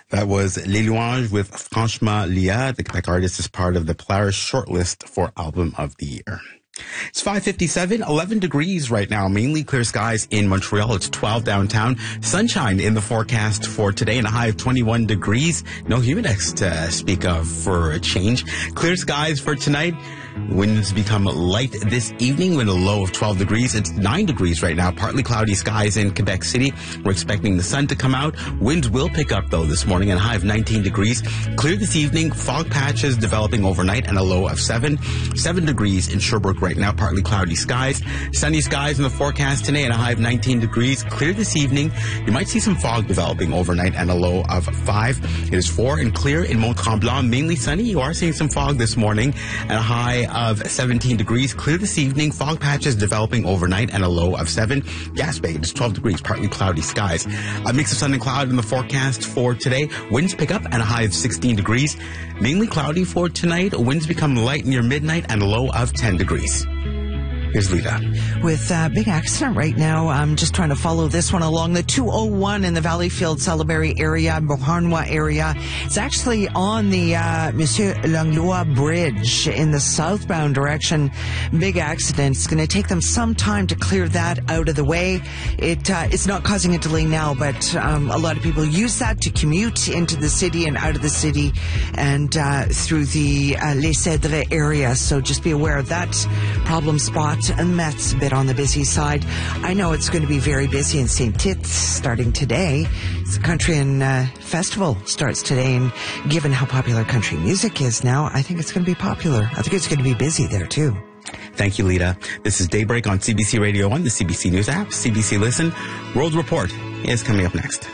That was Les Louanges with Franchement Lia. The Quebec artist is part of the Polaris shortlist for Album of the Year. It's 5:57, 11 degrees right now. Mainly clear skies in Montreal. It's 12 downtown. Sunshine in the forecast for today and a high of 21 degrees. No humidex to speak of for a change. Clear skies for tonight. Winds become light this evening with a low of 12 degrees. It's 9 degrees right now. Partly cloudy skies in Quebec City. We're expecting the sun to come out. Winds will pick up, though, this morning and a high of 19 degrees. Clear this evening. Fog patches developing overnight and a low of 7. 7 degrees in Sherbrooke right now. Partly cloudy skies. Sunny skies in the forecast today and a high of 19 degrees. Clear this evening. You might see some fog developing overnight and a low of 5. It is 4 and clear in Mont-Tremblant. Mainly sunny. You are seeing some fog this morning and a high of 17 degrees. Clear this evening. Fog patches developing overnight and a low of 7. Gaspé, it is 12 degrees. Partly cloudy skies. A mix of sun and cloud in the forecast for today. Winds pick up and a high of 16 degrees. Mainly cloudy for tonight. Winds become light near midnight and a low of 10 degrees. Here's Lita. With a big accident right now, I'm just trying to follow this one along the 201 in the Valleyfield, Salaberry area, Beauharnois area. It's actually on the Monsieur Langlois Bridge in the southbound direction. Big accident. It's going to take them some time to clear that out of the way. It's not causing a delay now, but a lot of people use that to commute into the city and out of the city and through the Les Cèdres area. So just be aware of that problem spot. And Metz a bit on the busy side. I know it's going to be very busy in St. Tit's starting today. The Country and Festival starts today, and given how popular country music is now, I think it's going to be popular. I think it's going to be busy there too. Thank you, Lita. This is Daybreak on CBC Radio 1, the CBC News app, CBC Listen. World Report is coming up next.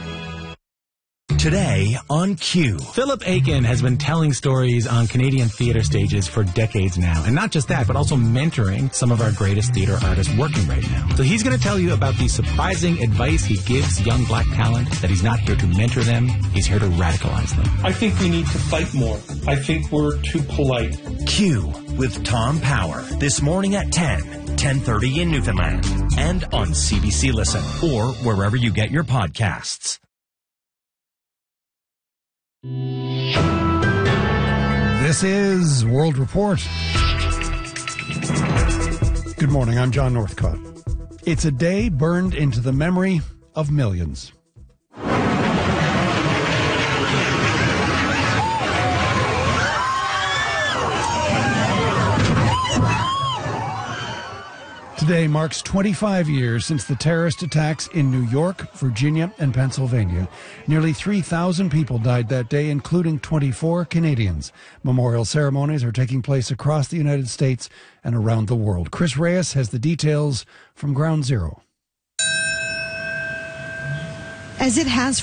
Today on Q. Philip Aiken has been telling stories on Canadian theatre stages for decades now. And not just that, but also mentoring some of our greatest theatre artists working right now. So he's going to tell you about the surprising advice he gives young black talent, that he's not here to mentor them, he's here to radicalize them. I think we need to fight more. I think we're too polite. Q with Tom Power this morning at 10:30 in Newfoundland, and on CBC Listen or wherever you get your podcasts. This is World Report. Good morning, I'm John Northcott. It's a day burned into the memory of millions. Today marks 25 years since the terrorist attacks in New York, Virginia, and Pennsylvania. Nearly 3,000 people died that day, including 24 Canadians. Memorial ceremonies are taking place across the United States and around the world. Chris Reyes has the details from Ground Zero. As it has